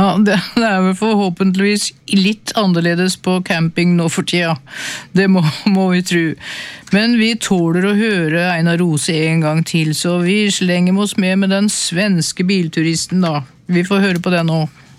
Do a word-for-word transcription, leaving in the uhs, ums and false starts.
Ja, det, det er vel forhåpentligvis litt annerledes på camping nå for tida. Det må, må vi tro. Men vi tåler å høre Einar Rose en gang til, så vi slenger oss med med den svenske bilturisten da. Vi får høre på det nå.